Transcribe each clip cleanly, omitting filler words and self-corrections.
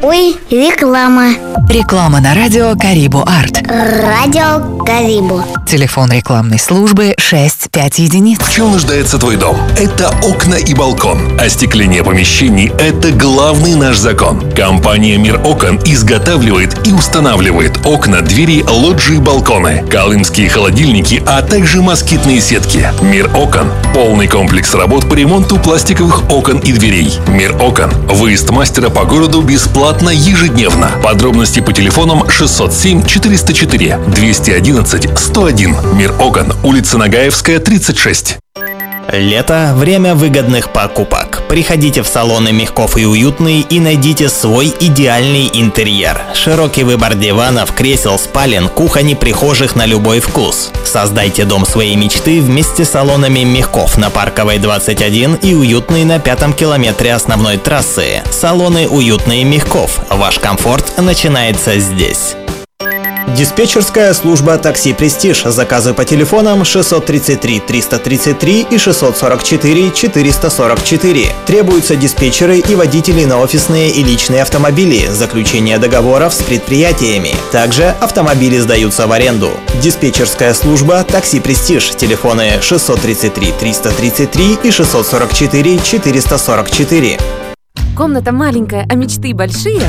Ой, реклама. Реклама на радио Карибу Арт. Радио Карибу. Телефон рекламной службы 65 единиц. В чем нуждается твой дом? Это окна и балкон. Остекление помещений – это главный наш закон. Компания «Мир окон» изготавливает и устанавливает окна, двери, лоджии, балконы, колымские холодильники, а также москитные сетки. «Мир окон» – полный комплекс работ по ремонту пластиковых окон и дверей. «Мир окон» – выезд мастера по городу бесплатно ежедневно. Подробности по телефонам 607 404 211 101. «Мир окон», улица Нагаевская, 36. Лето – время выгодных покупок. Приходите в салоны «Мягков и Уютный» и найдите свой идеальный интерьер. Широкий выбор диванов, кресел, спален, кухонь и прихожих на любой вкус. Создайте дом своей мечты вместе с салонами «Мягков» на Парковой 21 и «Уютный» на 5-м километре основной трассы. Салоны «Уютный» и «Мягков». Ваш комфорт начинается здесь. Диспетчерская служба «Такси Престиж». Заказы по телефонам 633 333 и 644 444. Требуются диспетчеры и водители на офисные и личные автомобили, заключение договоров с предприятиями. Также автомобили сдаются в аренду. Диспетчерская служба «Такси Престиж». Телефоны 633 333 и 644 444. Комната маленькая, а мечты большие?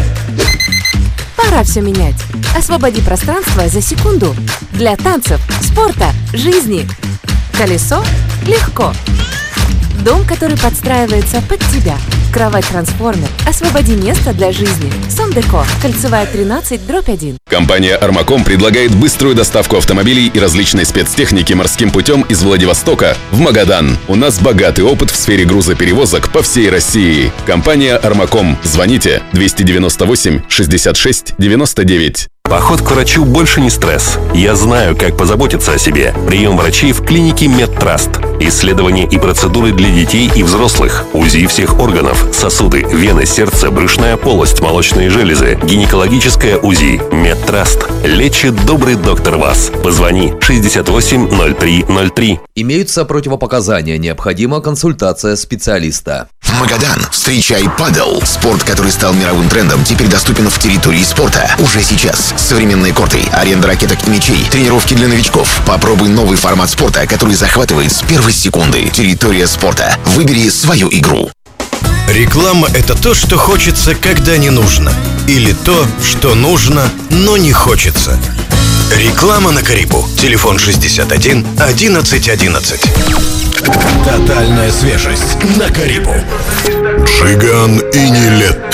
Пора все менять. Освободи пространство за секунду для танцев, спорта, жизни. Колесо легко. Дом, который подстраивается под тебя. Кровать-трансформер. Освободи место для жизни. Сом-Деко. Кольцевая 13/1. Компания «Армаком» предлагает быструю доставку автомобилей и различной спецтехники морским путем из Владивостока в Магадан. У нас богатый опыт в сфере грузоперевозок по всей России. Компания «Армаком». Звоните 298 66 99. Поход к врачу больше не стресс. Я знаю, как позаботиться о себе. Прием врачей в клинике «Медтраст». Исследования и процедуры для детей и взрослых. УЗИ всех органов, сосуды, вены, сердце, брюшная полость, молочные железы, гинекологическое УЗИ. «Медтраст». Лечит добрый доктор вас. Позвони 680303. Имеются противопоказания, необходима консультация специалиста. Магадан. Встречай падел. Спорт, который стал мировым трендом, теперь доступен в территории спорта. Уже сейчас. Современные корты, аренда ракеток и мячей, тренировки для новичков. Попробуй новый формат спорта, который захватывает с первой секунды. Территория спорта. Выбери свою игру. Реклама – это то, что хочется, когда не нужно. Или то, что нужно, но не хочется. Реклама на Карибу. Телефон 61 11 11. Тотальная свежесть на Карибу. Жиган и Нилетто.